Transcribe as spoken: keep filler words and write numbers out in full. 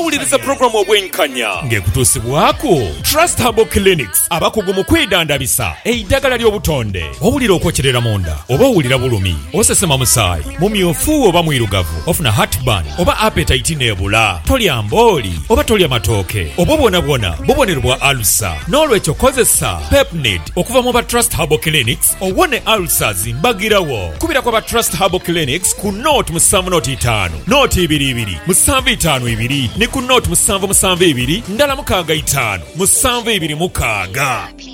wewuliriza programu obwenkanya ng'ekutuusibwako Trust Herbal Clinics abakugu mu kwedandabisa eddagala ly'obutonde. Owulira okwokyerera munda oba owulira bulumi osesema musaayi mumyufu oba mwirugavu ofuna heartburn oba appetite neebula tolya mbooli oba tolya matooke oba bwonabwona bubonerwa alusa n'olwekyo kozesa Pepnid okuva mu ba Trust Herbal Clinics owone ulcers mbagirawo. Kubira kwa ba Trust Herbal Clinics ku note musanvu note itaano note ibiri ibiri musanvu itaano ibiri ne ku note musanvu musanvu ibiri ndala mukaaga itaano musanvu ibiri mukaaga.